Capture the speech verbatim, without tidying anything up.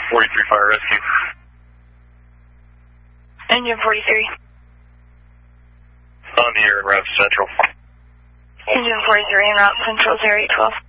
forty-three Fire Rescue. Engine forty-three. On the air en route to Central. Engine forty-three en route Central zero eight twelve.